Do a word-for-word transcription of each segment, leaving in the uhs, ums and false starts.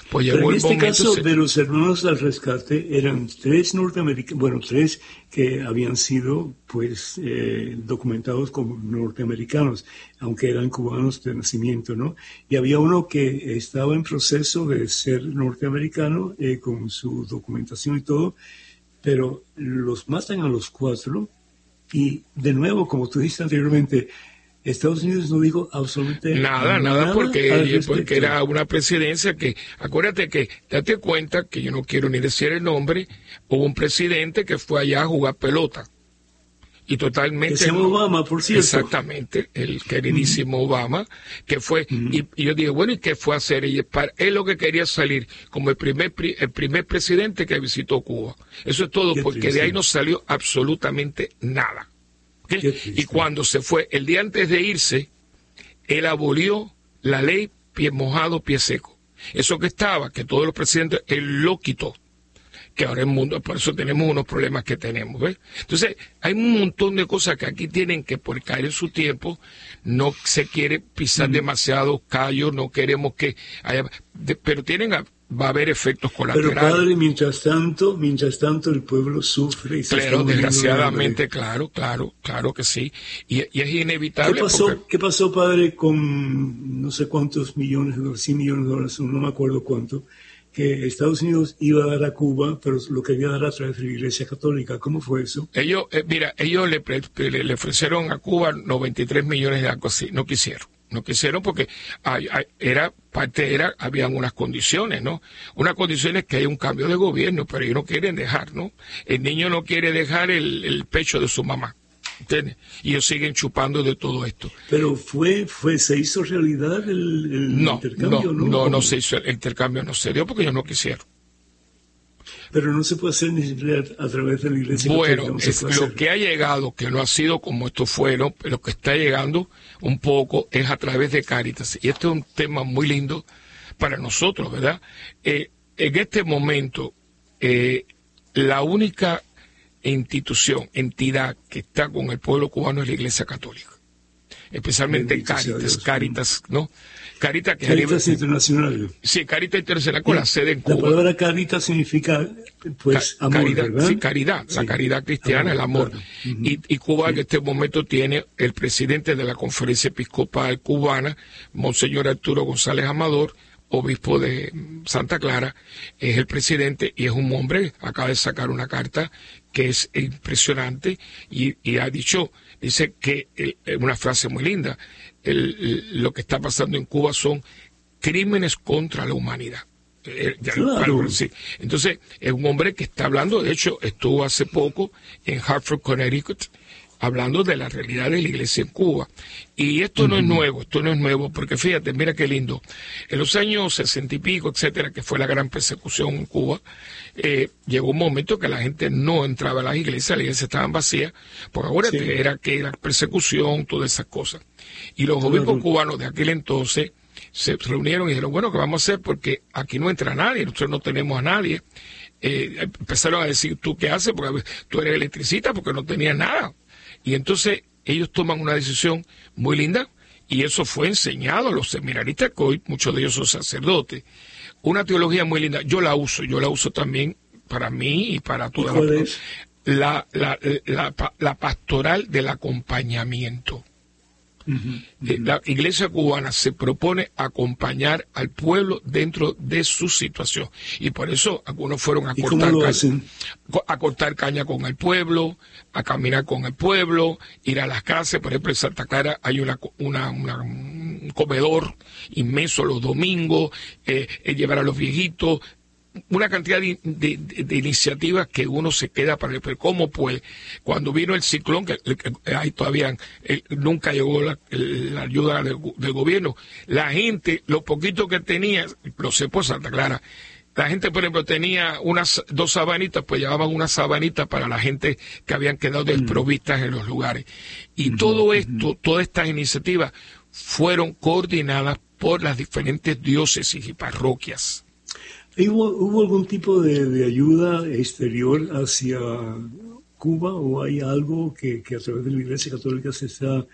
Pues Pero llegó en el este momento... caso se... de los hermanos al rescate eran tres norteamericanos, bueno, tres que habían sido pues eh, documentados como norteamericanos, aunque eran cubanos de nacimiento, ¿no? Y había uno que estaba en proceso de ser norteamericano eh, con su documentación y todo, pero los matan a los cuatro y de nuevo, como tú dijiste anteriormente, Estados Unidos no dijo absolutamente Nada, nada, nada al porque, porque respecto. era una presidencia que, acuérdate que, date cuenta que yo no quiero ni decir el nombre, hubo un presidente que fue allá a jugar pelota. Y totalmente... Que se llama Obama, por cierto. Exactamente, el queridísimo uh-huh. Obama, que fue... Uh-huh. y, y yo digo, bueno, ¿y qué fue a hacer? Y para, él lo que quería salir como el primer, el primer presidente que visitó Cuba. Eso es todo, qué porque triste. De ahí no salió absolutamente nada. Y cuando se fue, el día antes de irse, él abolió la ley pie mojado, pie seco. Eso que estaba, que todos los presidentes, él lo quitó. Que ahora el mundo, por eso tenemos unos problemas que tenemos, ¿ves? Entonces, hay un montón de cosas que aquí tienen que, por caer en su tiempo, no se quiere pisar mm. demasiados callos, no queremos que haya, de, pero tienen a, va a haber efectos colaterales. Pero padre, mientras tanto, mientras tanto el pueblo sufre y se Claro, desgraciadamente, claro, claro, claro que sí. Y, y es inevitable. ¿Qué pasó, porque... ¿Qué pasó, padre, con no sé cuántos millones de dólares, cien millones de dólares, no me acuerdo cuánto, que Estados Unidos iba a dar a Cuba, pero lo quería dar a través de la Iglesia Católica? ¿Cómo fue eso? Ellos, eh, mira, ellos le, le, le ofrecieron a Cuba noventa y tres millones de algo así, no quisieron. No quisieron porque hay, hay, era parte era habían unas condiciones, ¿no? Unas condiciones que hay un cambio de gobierno, pero ellos no quieren dejar, ¿no? El niño no quiere dejar el, el pecho de su mamá, ¿entiendes? Y ellos siguen chupando de todo esto. Pero fue, fue, se hizo realidad el, el no, intercambio, ¿no? No, no, no se hizo el intercambio, no se dio porque ellos no quisieron. Pero no se puede hacer ni siquiera a través de la Iglesia Bueno, Católica. No es lo hacer. que ha llegado, que no ha sido como esto fueron, pero lo que está llegando un poco es a través de Cáritas. Y este es un tema muy lindo para nosotros, ¿verdad? Eh, en este momento, eh, la única institución, entidad que está con el pueblo cubano es la Iglesia Católica. Especialmente Cáritas, Cáritas, ¿no? Cáritas que Cáritas Internacional. Sí, Cáritas Internacional con la sede en Cuba. La palabra Cáritas significa, pues, Ca amor, caridad, ¿verdad? Sí, caridad, sí. La caridad cristiana, amor, el amor. Claro. Uh-huh. y, y Cuba sí. En este momento tiene el presidente de la Conferencia Episcopal Cubana, Monseñor Arturo González Amador, obispo de Santa Clara, es el presidente y es un hombre, acaba de sacar una carta que es impresionante y, y ha dicho, dice que, el, una frase muy linda, el, el, lo que está pasando en Cuba son crímenes contra la humanidad. Eh, ya claro. lo, sí. Entonces, es un hombre que está hablando, de hecho, estuvo hace poco en Hartford, Connecticut, hablando de la realidad de la iglesia en Cuba. Y esto uh-huh. no es nuevo, esto no es nuevo, porque fíjate, mira qué lindo. En los años sesenta y pico, etcétera, que fue la gran persecución en Cuba, eh, llegó un momento que la gente no entraba a las iglesias, las iglesias estaban vacías, porque ahora sí. era que la persecución, todas esas cosas. Y los obispos uh-huh. cubanos de aquel entonces se reunieron y dijeron, bueno, ¿qué vamos a hacer? Porque aquí no entra nadie, nosotros no tenemos a nadie. Eh, empezaron a decir, ¿tú qué haces? Porque tú eres electricista, porque no tenías nada. Y entonces ellos toman una decisión muy linda y eso fue enseñado a los seminaristas, que hoy muchos de ellos son sacerdotes. Una teología muy linda, yo la uso, yo la uso también para mí y para toda la, la, la, la, la pastoral del acompañamiento. Uh-huh, uh-huh. La iglesia cubana se propone acompañar al pueblo dentro de su situación y por eso algunos fueron a cortar, caña, a cortar caña con el pueblo, a caminar con el pueblo, ir a las casas. Por ejemplo, en Santa Clara hay una, una, una un comedor inmenso los domingos, eh, eh, llevar a los viejitos, una cantidad de, de, de, de iniciativas que uno se queda para pero cómo pues cuando vino el ciclón que, que ahí todavía eh, nunca llegó la, la ayuda del, del gobierno, la gente lo poquito que tenía, lo sé por Santa Clara, la gente por ejemplo tenía unas dos sabanitas, pues llevaban una sabanita para la gente que habían quedado desprovistas en los lugares y uh-huh, todo esto, uh-huh. todas estas iniciativas fueron coordinadas por las diferentes diócesis y parroquias. ¿Hubo, ¿Hubo algún tipo de, de ayuda exterior hacia Cuba o hay algo que, que a través de la Iglesia Católica se está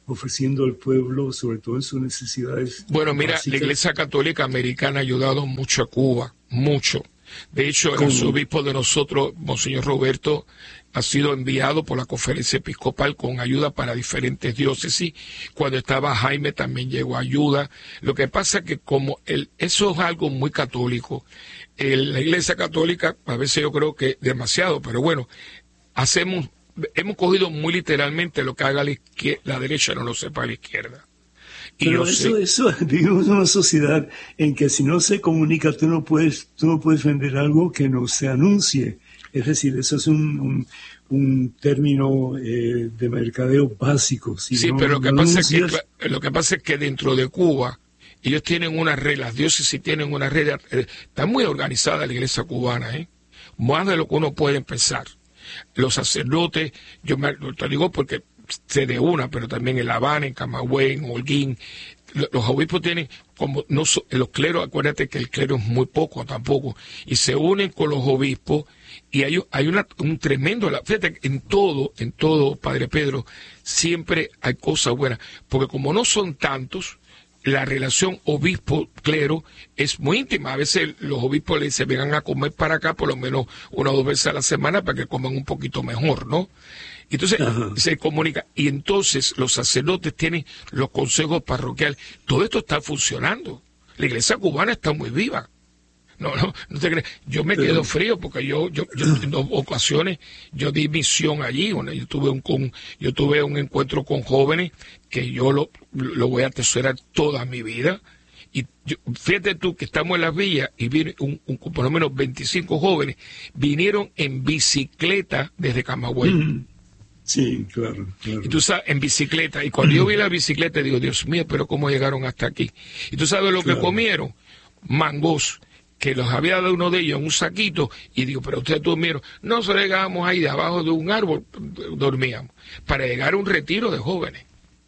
ofreciendo al pueblo, sobre todo en sus necesidades. Bueno, mira, básicas. La Iglesia Católica Americana ha ayudado mucho a Cuba, mucho. De hecho, el arzobispo de nosotros, Monseñor Roberto, ha sido enviado por la Conferencia Episcopal con ayuda para diferentes diócesis. Cuando estaba Jaime también llegó ayuda. Lo que pasa es que como el, eso es algo muy católico, el, la Iglesia Católica, a veces yo creo que demasiado, pero bueno, hacemos, hemos cogido muy literalmente lo que haga la, izquier- la derecha, no lo sepa la izquierda. Y Pero yo eso, sé, eso, vivimos en una sociedad en que si no se comunica, tú no puedes, tú no puedes vender algo que no se anuncie. Es decir, eso es un, un, un término eh, de mercadeo básico. Si sí, no, pero lo que, no pasa es que, anuncias, lo que pasa es que dentro de Cuba, ellos tienen una red, las diócesis tienen una red, eh, está muy organizada la iglesia cubana, ¿eh? Más de lo que uno puede pensar. Los sacerdotes, yo me, te digo porque sé de una, pero también en La Habana, en Camagüey, en Holguín, lo- los obispos tienen, como no so- los cleros, acuérdate que el clero es muy poco tampoco, y se unen con los obispos, y hay, hay una, un tremendo, la- fíjate, en todo, en todo, Padre Pedro, siempre hay cosas buenas, porque como no son tantos, la relación obispo-clero es muy íntima. A veces los obispos le dicen, vengan a comer para acá por lo menos una o dos veces a la semana para que coman un poquito mejor, ¿no? Entonces Ajá. se comunica. Y entonces los sacerdotes tienen los consejos parroquiales. Todo esto está funcionando. La iglesia cubana está muy viva. No, no, no te crees. Yo me Pero- quedo frío porque yo, yo, yo en dos ocasiones yo di misión allí. Una, yo tuve un, con, yo tuve un encuentro con jóvenes que yo lo, lo voy a atesorar toda mi vida. Y yo- fíjate tú que estamos en las villas y viene un, un- por lo menos veinticinco jóvenes vinieron en bicicleta desde Camagüey. Mm, sí, claro, claro. Y tú sabes, en bicicleta. Y cuando yo vi la bicicleta, digo, Dios mío, pero ¿cómo llegaron hasta aquí? Y tú sabes lo que Claro. comieron: mangos, que los había dado uno de ellos en un saquito. Y digo, pero ustedes durmieron. Nosotros llegábamos ahí debajo de un árbol, dormíamos, para llegar a un retiro de jóvenes.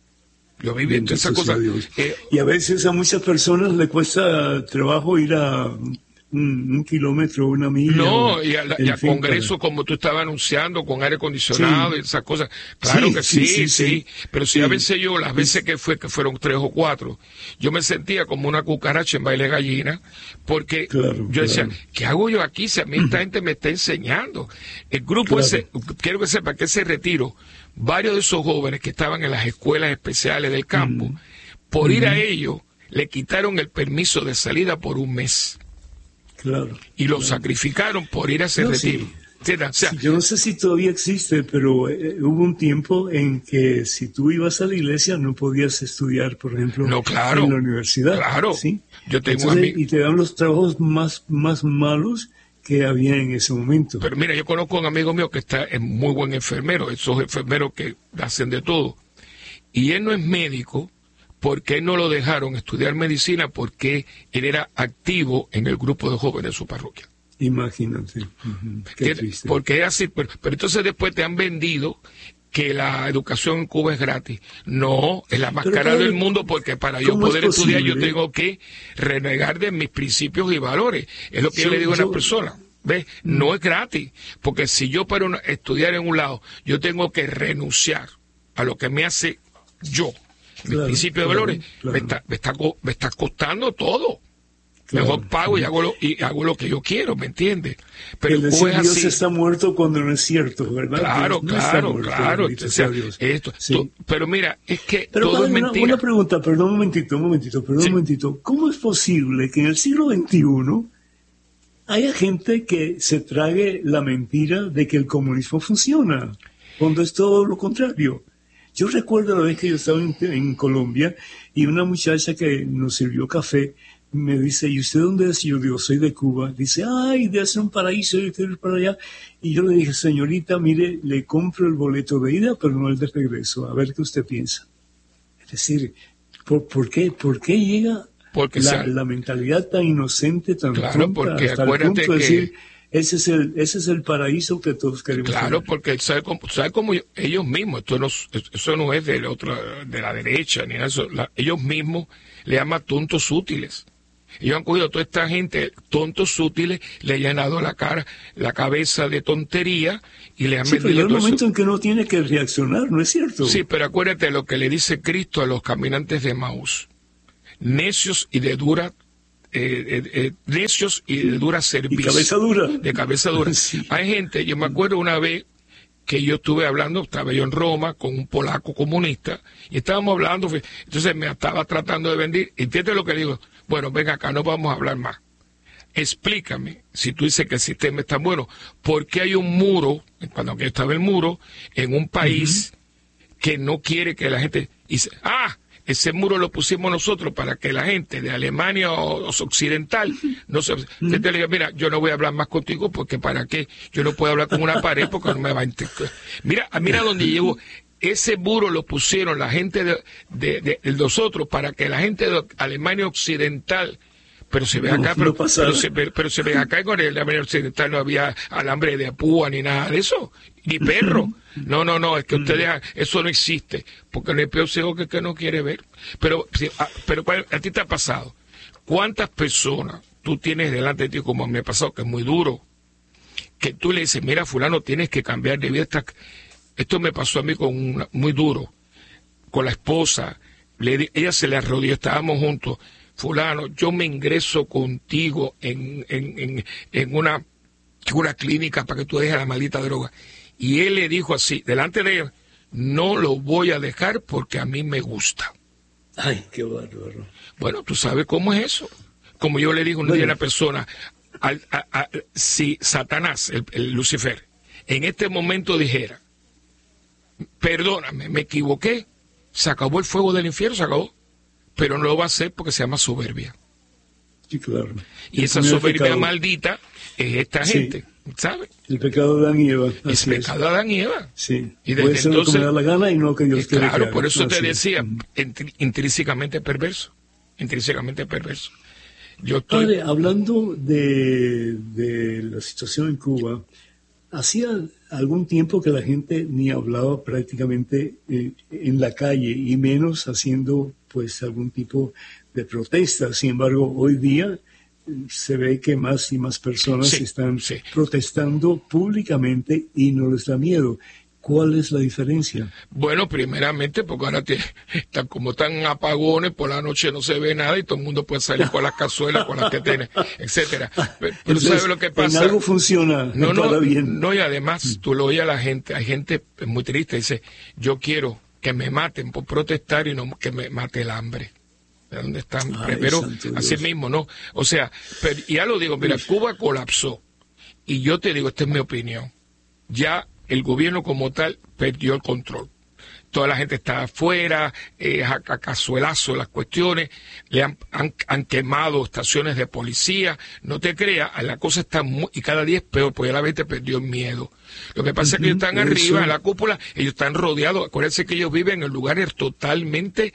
Yo viví en todas esas Bendito sea cosas. Dios. Eh, Y a veces a muchas personas le cuesta trabajo ir a un, un kilómetro, una milla. No, o- y a, la- en y a fin, congresos como tú estabas anunciando, con aire acondicionado Sí. y esas cosas. Claro Sí, que sí, sí, sí, sí, sí. Pero si Sí. a veces yo, las veces que fue, que fueron tres o cuatro, yo me sentía como una cucaracha en baile gallina, porque Claro, yo decía, claro. ¿qué hago yo aquí si a mí esta gente me está enseñando? El grupo Claro. ese, quiero que sepa que ese retiro, varios de esos jóvenes que estaban en las escuelas especiales del campo, por ir a ellos, le quitaron el permiso de salida por un mes. Claro. Y lo sacrificaron por ir a ese No, retiro. sí. ¿Entiendes? O sea, Sí, yo no sé si todavía existe, pero eh, hubo un tiempo en que si tú ibas a la iglesia no podías estudiar, por ejemplo, No, claro. en la universidad. Claro. ¿sí? Yo tengo Entonces, amigos. y te dan los trabajos más, más malos que había en ese momento. Pero mira, yo conozco a un amigo mío que está es muy buen enfermero, esos enfermeros que hacen de todo. Y él no es médico porque él no lo dejaron estudiar medicina porque él era activo en el grupo de jóvenes de su parroquia. Imagínate. Ujú. Qué Que- triste. Porque es así, pero, pero entonces después te han vendido que la educación en Cuba es gratis. No, es la más Pero, cara padre, del mundo porque para yo ¿cómo es poder estudiar yo posible? tengo que renegar de mis principios y valores. Es lo que yo, Yo- le digo a yo- una persona. ¿Ves? No es gratis. Porque si yo para una- estudiar en un lado, yo tengo que renunciar a lo que me hace yo, mis Claro, principios de claro, valores, claro. Me, está, me, está, co- me está costando todo. Claro, Mejor pago y hago, lo, y hago lo que yo quiero, ¿me entiendes? Pero el Cuba decir es Dios así. está muerto cuando no es cierto, ¿verdad? Claro, Dios no está claro, muerto, claro. bendito O sea, sea Dios. esto, Sí. tú- pero mira, es que Pero todo padre, es una, mentira. una pregunta, perdón un momentito, un momentito, perdón Sí. un momentito. ¿Cómo es posible que en el siglo veintiuno haya gente que se trague la mentira de que el comunismo funciona, cuando es todo lo contrario? Yo recuerdo la vez que yo estaba en, en Colombia y una muchacha que nos sirvió café me dice, ¿y usted dónde es? Y yo digo, soy de Cuba. Dice, ay, debe ser un paraíso, yo quiero ir para allá. Y yo le dije, señorita, mire, le compro el boleto de ida, pero no el de regreso. A ver qué usted piensa. Es decir, ¿por, por qué, por qué llega Porque la, sea- la mentalidad tan inocente, tan Claro, tonta, porque hasta el acuérdate punto de que- decir, ese es el, ese es el paraíso que todos queremos Claro, tener? porque sabe cómo, sabe cómo yo- ellos mismos, esto no, eso no es del otro, de la derecha, ni nada de eso, la- ellos mismos le llaman tontos útiles. Ellos han cogido a toda esta gente, tontos útiles, le han llenado la cara, la cabeza de tontería y le han sí, metido pero hay un momento eso. en que uno tiene que reaccionar, ¿no es cierto? Sí, pero acuérdate de lo que le dice Cristo a los caminantes de Maús. Necios y de dura eh, eh, eh, necios y de dura servicio. Y cabeza dura. De cabeza dura. Sí. Hay gente, yo me acuerdo una vez que yo estuve hablando, estaba yo en Roma con un polaco comunista, y estábamos hablando, entonces me estaba tratando de vender, y entiendes lo que digo, bueno, ven acá, no vamos a hablar más. Explícame, si tú dices que el sistema está bueno, ¿por qué hay un muro, cuando aquí estaba el muro, en un país uh-huh. que no quiere que la gente... Y dice, ah, ese muro lo pusimos nosotros para que la gente de Alemania o, o occidental no se... Uh-huh. Entonces le digo, mira, yo no voy a hablar más contigo porque para qué, yo no puedo hablar con una pared porque no me va a entender. Mira, mira dónde llego. Ese muro lo pusieron la gente de, de, de, de nosotros para que la gente de Alemania occidental... Pero se ve acá, no, pero, no pero, se, pero, pero se ve acá con el Alemania Occidental no había alambre de púa ni nada de eso, ni perro. No, no, no, es que ustedes, eso no existe, porque no es peor ciego que el que no quiere ver. Pero, pero a ti te ha pasado, ¿cuántas personas tú tienes delante de ti, como me ha pasado, que es muy duro, que tú le dices, mira, fulano, tienes que cambiar de vida? Esta... Esto me pasó a mí con una, muy duro, con la esposa, le, ella se le arrodilló, estábamos juntos. Fulano, yo me ingreso contigo en, en, en, en una, una clínica para que tú dejes la maldita droga. Y él le dijo así, delante de ella, no lo voy a dejar porque a mí me gusta. Ay, qué bárbaro. Bueno, tú sabes cómo es eso. Como yo le digo un día a una persona, al, a, a, si Satanás, el, el Lucifer, en este momento dijera, perdóname, me equivoqué, se acabó el fuego del infierno, se acabó. Pero no lo va a hacer porque se llama soberbia. Sí, claro. Y esa soberbia pecado. maldita es esta sí. gente, ¿sabes? El pecado de Adán y Eva. El pecado es. de Adán y Eva. Sí. Y desde entonces, lo que me da la gana y no que Dios quiere. Claro, por eso te decía, intrínsecamente perverso. Intrínsecamente perverso. Yo estoy... Padre, hablando de, de la situación en Cuba, hacía algún tiempo que la gente ni hablaba prácticamente eh, en la calle y menos haciendo pues algún tipo de protesta. Sin embargo, hoy día eh, se ve que más y más personas sí, están sí. protestando públicamente y no les da miedo. ¿Cuál es la diferencia? Bueno, primeramente porque ahora te, están como tan apagones, por la noche no se ve nada y todo el mundo puede salir con las cazuelas, con las que tiene, etcétera. Pero Entonces, ¿sabes lo que pasa? En algo funciona, no, no, para bien. No, y además tú lo oyes a la gente, hay gente muy triste, dice, yo quiero que me maten por protestar y no que me mate el hambre. ¿De dónde están? Ay, pero así mismo, ¿no? O sea, pero, ya lo digo, mira, Cuba colapsó y yo te digo, esta es mi opinión, ya el gobierno como tal perdió el control. Toda la gente está afuera, eh, a, a cazuelazo las cuestiones, le han, han, han quemado estaciones de policía. No te creas, la cosa está muy, y cada día es peor, porque ya la gente perdió el miedo. Lo que pasa uh-huh, es que ellos están eso. arriba, en la cúpula, ellos están rodeados. Acuérdense que ellos viven en lugares totalmente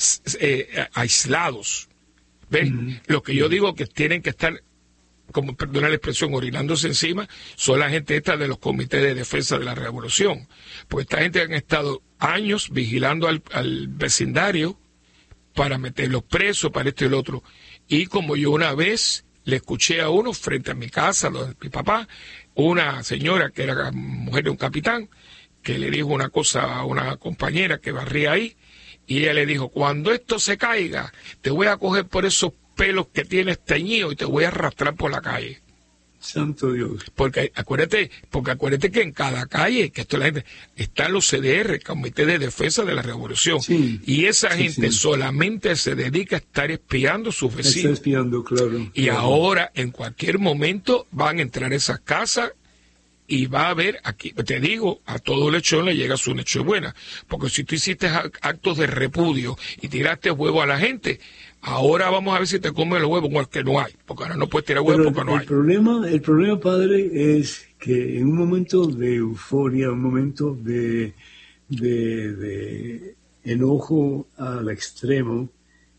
eh, aislados. ¿Ven? Uh-huh. Lo que yo digo que tienen que estar, como perdona la expresión, orinándose encima, son la gente esta de los comités de defensa de la revolución. Pues esta gente han estado años vigilando al, al vecindario para meterlos presos, para esto y lo otro. Y como yo una vez le escuché a uno frente a mi casa, lo de mi papá, una señora que era mujer de un capitán, que le dijo una cosa a una compañera que barría ahí, y ella le dijo, cuando esto se caiga, te voy a coger por esos pelos que tienes teñido y te voy a arrastrar por la calle. Santo Dios. Porque acuérdate, porque acuérdate que en cada calle, que esto la gente, están los C D R, Comité de Defensa de la Revolución. Sí, y esa sí, gente sí. solamente se dedica a estar espiando a sus vecinos. Está espiando, claro. Y claro. ahora, en cualquier momento, van a entrar a esas casas y va a haber, aquí, te digo, a todo lechón le llega su nochebuena. Porque si tú hiciste actos de repudio y tiraste huevo a la gente, ahora vamos a ver si te comes los huevos, que no hay, porque ahora no puedes tirar huevos porque no el hay. Problema, el problema, padre, es que en un momento de euforia, un momento de, de, de enojo al extremo,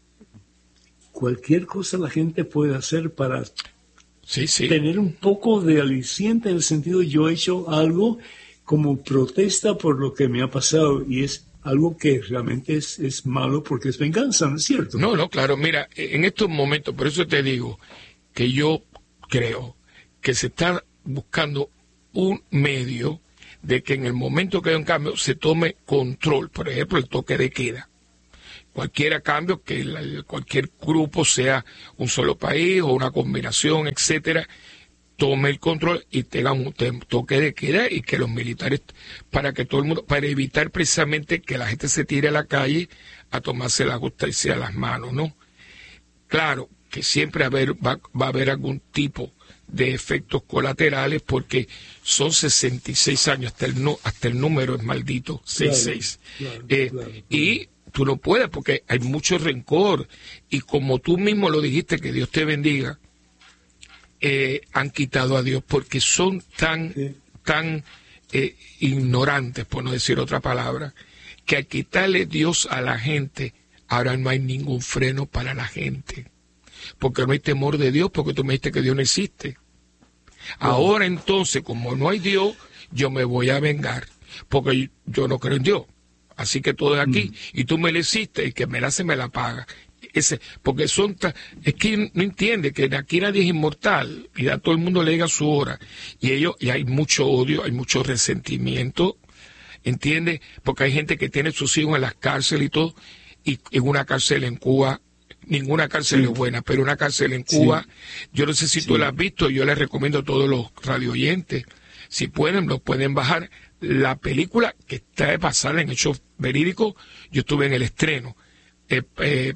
cualquier cosa la gente puede hacer para sí, sí. tener un poco de aliciente en el sentido, yo he hecho algo como protesta por lo que me ha pasado, y es algo que realmente es, es malo porque es venganza, ¿no es cierto? No, no, claro, mira, en estos momentos, por eso te digo que yo creo que se está buscando un medio de que en el momento que haya un cambio se tome control, por ejemplo, el toque de queda. Cualquier cambio, que el, cualquier grupo, sea un solo país o una combinación, etcétera, tome el control y tenga un toque de queda, y que los militares, para que todo el mundo, para evitar precisamente que la gente se tire a la calle a tomarse la justicia a las manos, ¿no? Claro que siempre haber, va, va a haber algún tipo de efectos colaterales, porque son sesenta y seis años, hasta el, no, hasta el número es maldito, sesenta y seis. Claro, claro, eh, claro, claro. Y tú no puedes, porque hay mucho rencor, y como tú mismo lo dijiste, que Dios te bendiga, eh, han quitado a Dios, porque son tan, sí. tan eh, ignorantes, por no decir otra palabra, que al quitarle Dios a la gente, ahora no hay ningún freno para la gente, porque no hay temor de Dios, porque tú me dijiste que Dios no existe. Bueno. Ahora entonces, como no hay Dios, yo me voy a vengar, porque yo no creo en Dios. Así que todo es aquí, mm. y tú me la hiciste, y que me la hace, me la paga. Ese, porque son, es que no entiende que aquí nadie es inmortal, y a todo el mundo le llega su hora, y ellos, y hay mucho odio, hay mucho resentimiento, ¿entiende? Porque hay gente que tiene sus hijos en las cárceles y todo, y en una cárcel en Cuba, ninguna cárcel sí. es buena, pero una cárcel en Cuba, sí. yo no sé si sí. tú la has visto, yo les recomiendo a todos los radioyentes, si pueden, lo pueden bajar, la película que está basada en hechos verídicos, yo estuve en el estreno, eh, eh,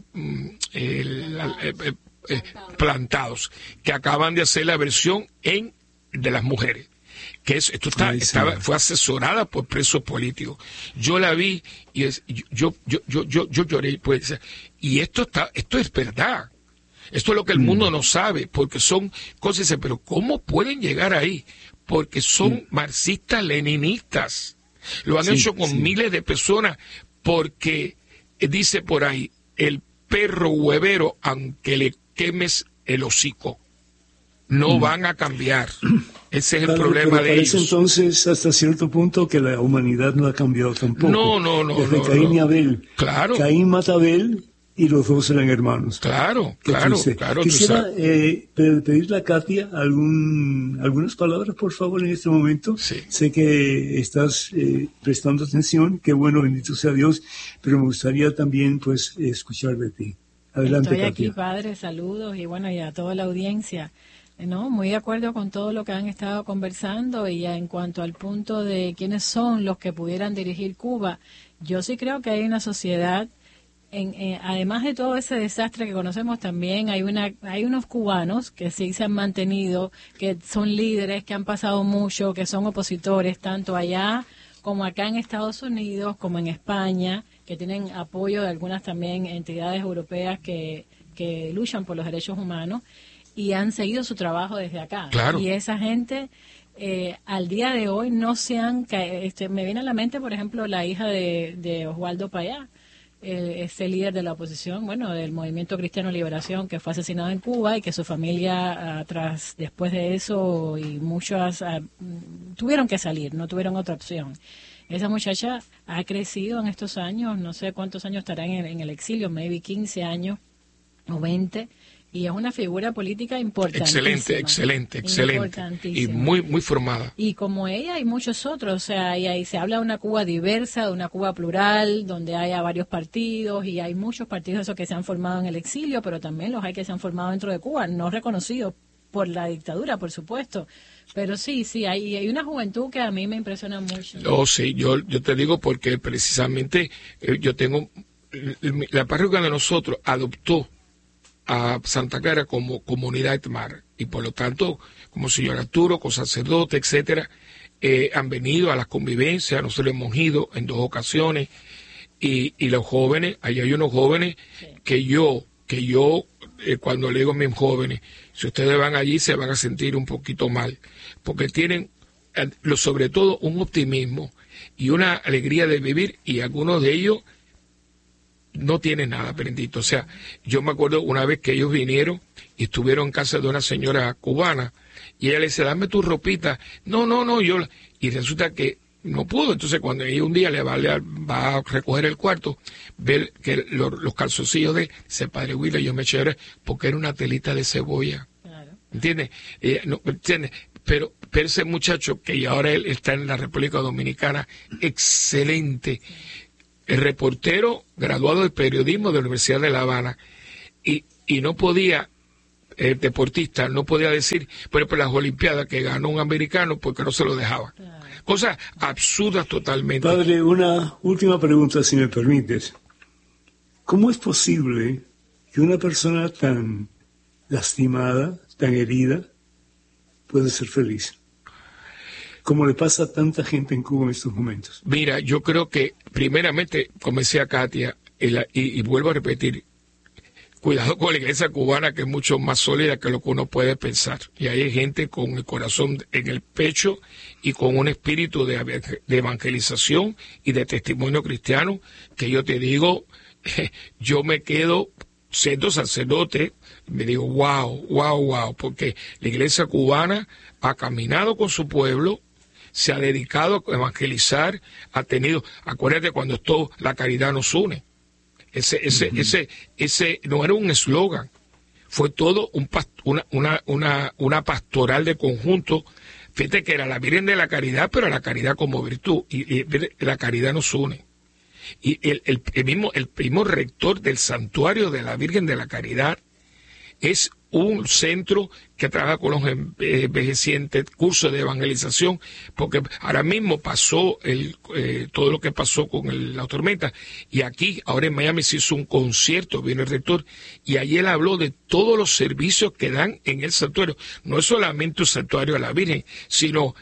el, eh, eh, eh, Plantados, que acaban de hacer la versión en de las mujeres, que es, esto está, Ay, estaba, sí. fue asesorada por presos políticos. Yo la vi y es, yo, yo, yo, yo, yo lloré, pues, y esto está, esto es verdad. Esto es lo que el mm. mundo no sabe, porque son cosas, pero ¿cómo pueden llegar ahí? Porque son mm. marxistas leninistas. Lo han sí, hecho con sí. miles de personas, porque dice por ahí, el perro huevero, aunque le quemes el hocico, no mm. van a cambiar. Ese es el claro, problema de ellos. Entonces, hasta cierto punto, que la humanidad no ha cambiado tampoco. No, no, no. Desde no, Caín no. y Abel. Claro. Caín mata a Abel y los dos eran hermanos. Claro, claro, claro. Quisiera eh, pedirle a Katia algún, algunas palabras, por favor, en este momento. Sí. Sé que estás eh, prestando atención, qué bueno, bendito sea Dios, pero me gustaría también, pues, escuchar de ti. Adelante, Estoy Katia. aquí, padre, saludos, y bueno, y a toda la audiencia. No, muy de acuerdo con todo lo que han estado conversando, y ya en cuanto al punto de quiénes son los que pudieran dirigir Cuba, yo sí creo que hay una sociedad, en, eh, además de todo ese desastre que conocemos, también hay una hay unos cubanos que sí se han mantenido, que son líderes, que han pasado mucho, que son opositores, tanto allá como acá en Estados Unidos, como en España, que tienen apoyo de algunas también entidades europeas que, que luchan por los derechos humanos, y han seguido su trabajo desde acá. Claro. Y esa gente, eh, al día de hoy, no se han... Este, me viene a la mente, por ejemplo, la hija de, de Oswaldo Payá, eh, ese líder de la oposición, bueno, del Movimiento Cristiano Liberación, que fue asesinado en Cuba, y que su familia, uh, tras después de eso, y muchas uh, tuvieron que salir, no tuvieron otra opción. Esa muchacha ha crecido en estos años, no sé cuántos años estará en el, en el exilio, maybe quince años o veinte, y es una figura política importantísima. Excelente, excelente, excelente. Y muy, muy formada. Y como ella hay muchos otros, o sea, y ahí se habla de una Cuba diversa, de una Cuba plural, donde haya varios partidos, y hay muchos partidos esos que se han formado en el exilio, pero también los hay que se han formado dentro de Cuba, no reconocidos por la dictadura, por supuesto. Pero sí, sí, hay, hay una juventud que a mí me impresiona mucho. Oh, sí, yo, yo te digo porque precisamente eh, yo tengo, la parroquia de nosotros adoptó a Santa Clara como comunidad Etmar, y por lo tanto, como señor Arturo, con sacerdote, etcétera, eh, han venido a las convivencias, nosotros hemos ido en dos ocasiones, y, y los jóvenes, ahí hay unos jóvenes sí. que yo, que yo, eh, cuando le digo a mis jóvenes, si ustedes van allí se van a sentir un poquito mal, porque tienen, eh, lo, sobre todo, un optimismo y una alegría de vivir, y algunos de ellos no tiene nada, bendito. O sea, yo me acuerdo una vez que ellos vinieron y estuvieron en casa de una señora cubana, y ella le dice, dame tu ropita. No, no, no, yo... Y resulta que no pudo. Entonces cuando ella un día le va, le va a recoger el cuarto, ver que lo, los calzoncillos de él, dice, padre Willy, yo me eché a llorar porque era una telita de cebolla. Claro. ¿Entiendes? Ella, no, ¿entiendes? Pero, pero ese muchacho que ahora él está en la República Dominicana, excelente. El reportero graduado de periodismo de la Universidad de La Habana, y, y no podía, el deportista no podía decir, pero por las Olimpiadas que ganó un americano porque no se lo dejaba. Claro. Cosas absurdas totalmente. Padre, una última pregunta, si me permites. ¿Cómo es posible que una persona tan lastimada, tan herida, puede ser feliz? Como le pasa a tanta gente en Cuba en estos momentos. Mira, yo creo que primeramente, como decía Katia, y, la, y, y vuelvo a repetir, cuidado con la iglesia cubana, que es mucho más sólida que lo que uno puede pensar. Y hay gente con el corazón en el pecho y con un espíritu de, de evangelización y de testimonio cristiano, que yo te digo, yo me quedo siendo sacerdote, me digo, wow, wow, wow, porque la iglesia cubana ha caminado con su pueblo, se ha dedicado a evangelizar, ha tenido, acuérdate cuando esto, la caridad nos une. Ese, ese, uh-huh. ese, ese no era un eslogan, fue todo un past- una, una, una, una pastoral de conjunto. Fíjate que era la Virgen de la Caridad, pero la caridad como virtud, y, y la caridad nos une. Y el, el, el, mismo, el mismo rector del santuario de la Virgen de la Caridad es un centro que trabaja con los envejecientes, cursos de evangelización, porque ahora mismo pasó el, eh, todo lo que pasó con el, la tormenta, y aquí, ahora en Miami se hizo un concierto, vino el rector, y allí él habló de todos los servicios que dan en el santuario. No es solamente un santuario a la Virgen, sino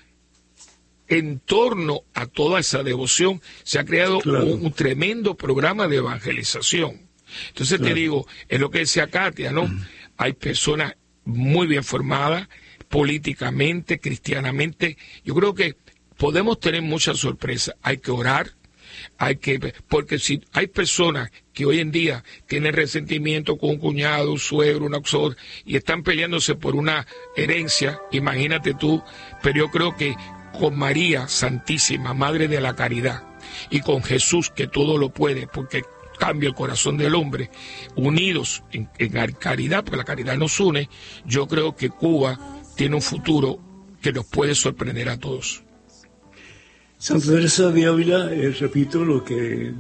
en torno a toda esa devoción se ha creado claro. un, un tremendo programa de evangelización. Entonces claro. te digo, es lo que decía Katia, ¿no? Mm. Hay personas muy bien formadas, políticamente, cristianamente. Yo creo que podemos tener muchas sorpresas. Hay que orar, hay que, porque si hay personas que hoy en día tienen resentimiento con un cuñado, un suegro, una suegra, y están peleándose por una herencia, imagínate tú, pero yo creo que con María Santísima, Madre de la Caridad, y con Jesús, que todo lo puede, porque cambia el corazón del hombre, unidos en, en caridad, porque la caridad nos une, yo creo que Cuba tiene un futuro que nos puede sorprender a todos. Santa Teresa de Ávila, eh, repito lo que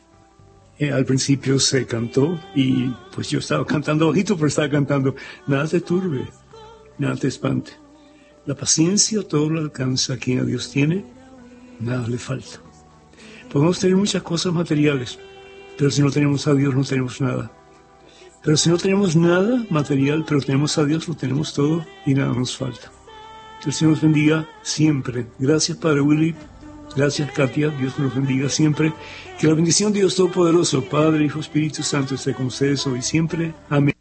eh, al principio se cantó, y pues yo estaba cantando bajito, pero estaba cantando, nada te turbe, nada te espante. La paciencia todo lo alcanza, quien a Dios tiene, nada le falta. Podemos tener muchas cosas materiales, pero si no tenemos a Dios no tenemos nada. Pero si no tenemos nada material, pero tenemos a Dios, lo tenemos todo y nada nos falta. Que el Señor nos bendiga siempre. Gracias, Padre Willy. Gracias, Katia. Dios nos bendiga siempre. Que la bendición de Dios Todopoderoso, Padre, Hijo, Espíritu Santo, esté con ustedes hoy y siempre. Amén.